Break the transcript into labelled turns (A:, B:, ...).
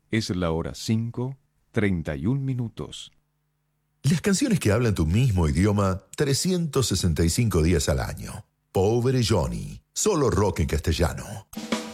A: Es la hora 5:31.
B: Las canciones que hablan tu mismo idioma 365 días al año. Pobre Johnny, solo rock en castellano.